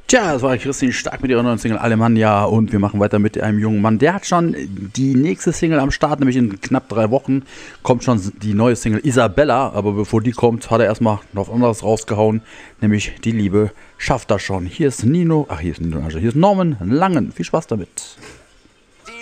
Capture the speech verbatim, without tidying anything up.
Tja, das war Christine Stark mit ihrer neuen Single Alemannia und wir machen weiter mit einem jungen Mann. Der hat schon die nächste Single am Start, nämlich in knapp drei Wochen kommt schon die neue Single Isabella, aber bevor die kommt, hat er erstmal noch was anderes rausgehauen, nämlich Die Liebe schafft das schon. Hier ist Nino, ach hier ist Nino, hier ist Norman Langen. Viel Spaß damit.